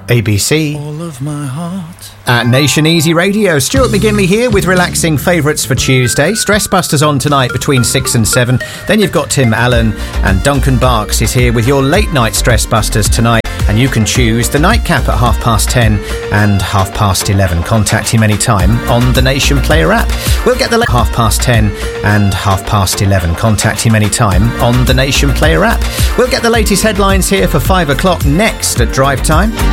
ABC. All of my heart. At Nation Easy Radio, Stuart McGinley here with relaxing favourites for Tuesday. Stress Busters on tonight between 6 and 7. Then you've got Tim Allen, and Duncan Barks is here with your late night Stress Busters tonight. And you can choose the nightcap at 10:30 and 11:30. Contact him anytime on the Nation Player app. We'll get the 10:30 and 11:30. Contact him anytime on the Nation Player app. We'll get the latest headlines here for 5 o'clock next at Drive Time.